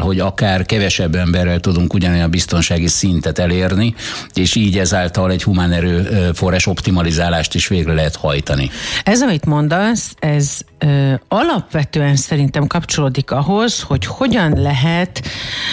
hogy akár kevesebb emberrel tudunk ugyanolyan biztonsági szintet elérni, és így ezáltal egy humán erőforrás optimalizálást is végre lehet hajtani. Ez, amit mondasz, ez alapvetően szerintem kapcsolódik ahhoz, hogy hogyan lehet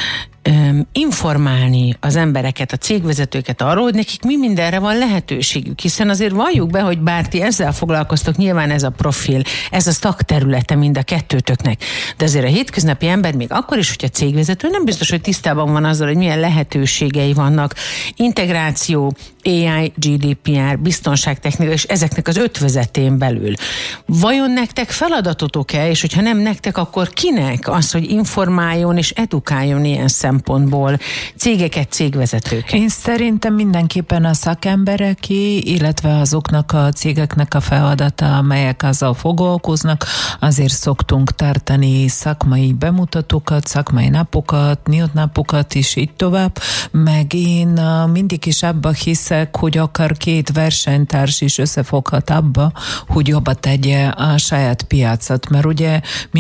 informálni az embereket, a cégvezetőket arról, hogy nekik mi mindenre van lehetőségük, hiszen azért valljuk be, hogy bár ti ezzel foglalkoztok, nyilván ez a profil, ez a szakterülete mind a kettőtöknek, de azért a hétköznapi ember még akkor is, hogyha cégvezető, nem biztos, hogy tisztában van azzal, hogy milyen lehetőségei vannak, integráció, AI, GDPR, biztonságtechnika, és ezeknek az ötvözetén belül. Vajon nektek feladatotok-e, és hogyha nem nektek, akkor kinek az, hogy informáljon és edukáljon ilyen szempontból cégeket, cégvezetőket? Én szerintem mindenképpen a szakembereké, illetve azoknak a cégeknek a feladata, amelyek azzal foglalkoznak. Azért szoktunk tartani szakmai bemutatókat, szakmai napokat, nyílt napokat is így tovább, meg én mindig is abba hiszek, hogy akár két versenytárs is összefoghat abba, hogy jobba tegye a saját piacot, mert ugye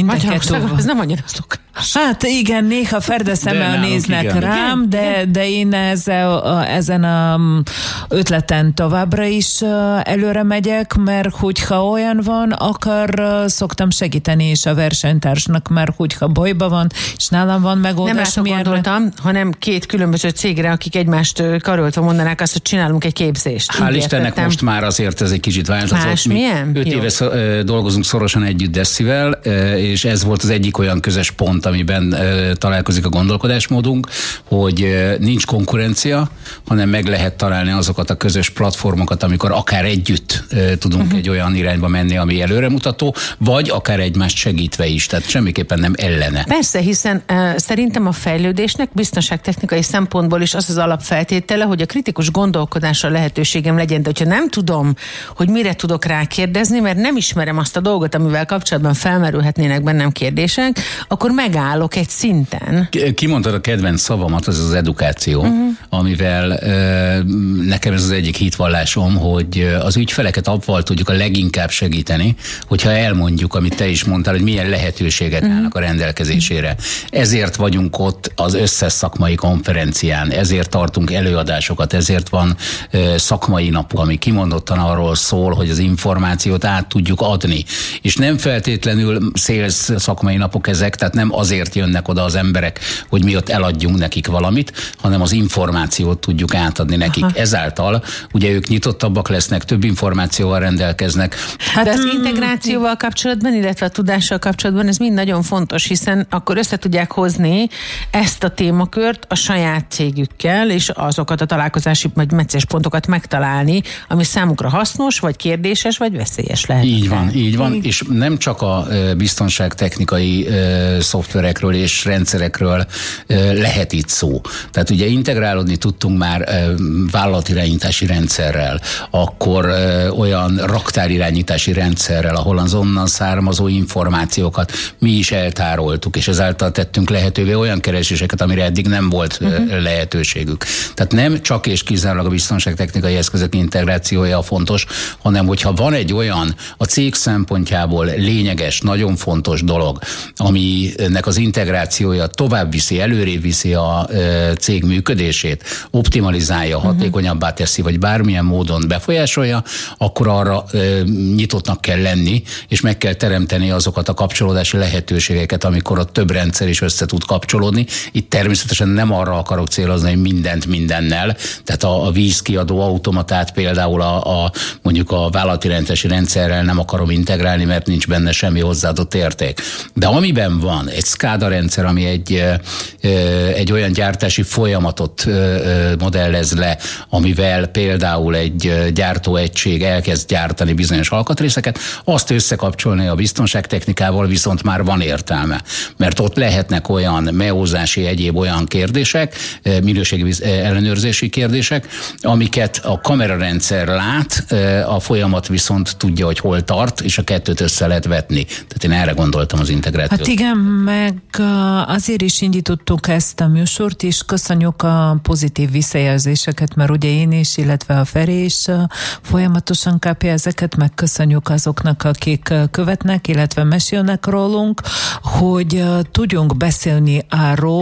ez nem annyira szokás. Hát igen, néha ferde szemmel néznek igen. Rám, de én ezen a ötleten továbbra is előre megyek, mert hogyha olyan van, akkor szoktam segíteni is a versenytársnak, mert hogyha bajba van, és nálam van megoldás. Nem gondoltam, hanem két különböző cégre, akik egymást karolva mondanák azt, hogy csinálunk egy képzést. Hál' Istennek most már azért ez egy kicsit változott. Milyen? 5 éve dolgozunk szorosan együtt Deszivel, és ez volt az egyik olyan közös pont, amiben találkozik a gondolkodásmódunk, hogy nincs konkurencia, hanem meg lehet találni azokat a közös platformokat, amikor akár együtt tudunk egy olyan irányba menni, ami előremutató, vagy akár egymást segítve is, tehát semmiképpen nem ellene. Persze, hiszen szerintem a fejlődésnek biztonságtechnikai szempontból is az az alapfeltétele, hogy a kritikus gondolkodásra lehetőségem legyen, de hogyha nem tudom, hogy mire tudok rákérdezni, mert nem ismerem azt a dolgot, amivel kapcsolatban felmerülhetnének bennem kérdések, akkor megállok egy szinten. Kimondtad a kedvenc szavamat, az az edukáció, amivel nekem ez az egyik hitvallásom, hogy az ügyfeleket abban tudjuk a leginkább segíteni, hogyha elmondjuk, amit te is mondtál, hogy milyen lehetőségek állnak a rendelkezésére. Ezért vagyunk ott az összes szakmai konferencián, ezért tartunk előadásokat, ezért van szakmai nap, ami kimondottan arról szól, hogy az információt át tudjuk adni. És nem feltétlenül sales szakmai napok ezek, tehát nem azért jönnek oda az emberek, hogy mi ott eladjunk nekik valamit, hanem az információt tudjuk átadni nekik. Aha. Ezáltal ugye ők nyitottabbak lesznek, több információval rendelkeznek. De az integrációval kapcsolatban, illetve a tudással kapcsolatban ez mind nagyon fontos, hiszen akkor össze tudják hozni ezt a témakört a saját cégükkel, és azokat a találkozási vagy meccéspontokat megtalálni, ami számukra hasznos, vagy kérdéses, vagy veszélyes lehet. Így van, és nem csak a biztonságtechnikai szoftverekről és rendszerekről lehet itt szó. Tehát ugye integrálódni tudtunk már vállalatirányítási rendszerrel, akkor olyan raktárirányítási rendszerrel, ahol az onnan származó információkat mi is eltároltuk, és ezáltal tettünk lehetővé olyan kereséseket, amire eddig nem volt lehetőségük. Tehát nem csak és kizárólag a biztonságtechnikai eszközök integrációja a fontos, hanem hogyha van egy olyan a cég szempontjából lényeges, nagyon fontos dolog, aminek az integrációja tovább viszi, előrébb viszi a cég működését, optimalizálja, hatékonyabbá teszi, vagy bármilyen módon befolyásolja, akkor arra nyitottnak kell lenni, és meg kell teremteni azokat a kapcsolódási lehetőségeket, amikor a több rendszer is össze tud kapcsolódni. Itt természetesen nem arra akarok célozni, hogy mindent mindennel, tehát a vízkiadó automatát például mondjuk a vállalatirányítási rendszerrel nem akarom integrálni, mert nincs benne semmi hozzáadott érték. De amiben van egy SCADA rendszer, ami egy olyan gyártási folyamatot modellez le, amivel például egy gyártóegység elkezd gyártani bizonyos alkatrészeket, azt összekapcsolni a biztonságtechnikával viszont már van értelme. Mert ott lehetnek olyan meózási, egyéb olyan kérdések, minőségi ellenőrzési kérdések, amiket a kamerarendszer lát, a folyamat viszont tudja, hogy hol tart, és a kettőt össze lehet vetni. Tehát én erre gondoltam az integrációt. Hát igen, meg azért is indítottuk ezt a műsort, és köszönjük a pozitív visszajelzéseket, mert ugye én is, illetve a Feri is folyamatosan kapja ezeket, meg köszönjük azoknak, akik követnek, illetve mesélnek rólunk, hogy tudjunk beszélni arról,